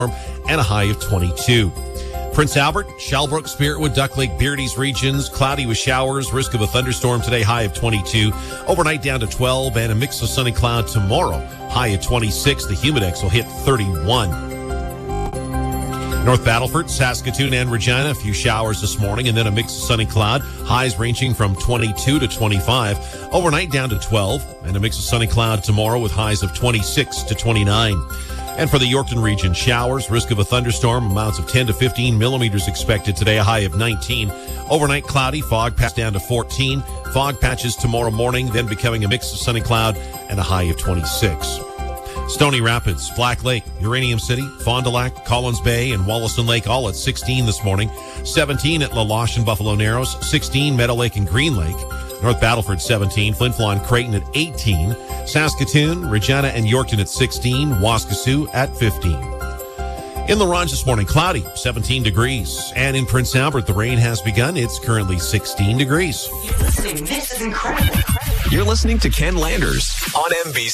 and a high of 22. Prince Albert, Shellbrook, Spiritwood, Duck Lake, Beardy's regions, cloudy with showers, risk of a thunderstorm today, high of 22. Overnight down to 12 and a mix of sun and cloud tomorrow, high of 26. The humidex will hit 31. North Battleford, Saskatoon, and Regina, a few showers this morning, and then a mix of sun and cloud. Highs ranging from 22 to 25. Overnight down to 12, and a mix of sun and cloud tomorrow with highs of 26 to 29. And for the Yorkton region, showers, risk of a thunderstorm, amounts of 10 to 15 millimeters expected today, a high of 19. Overnight cloudy, fog patch down to 14. Fog patches tomorrow morning, then becoming a mix of sun and cloud, and a high of 26. Stony Rapids, Black Lake, Uranium City, Fond du Lac, Collins Bay, and Wollaston Lake all at 16 this morning. 17 at La Loche and Buffalo Narrows. 16 Meadow Lake and Green Lake. North Battleford 17, Flin Flon, Creighton at 18. Saskatoon, Regina, and Yorkton at 16. Waskesiu at 15. In La Ronge this morning, cloudy, 17 degrees. And in Prince Albert, the rain has begun. It's currently 16 degrees. You're listening. This is incredible. You're listening to Ken Landers on NBC.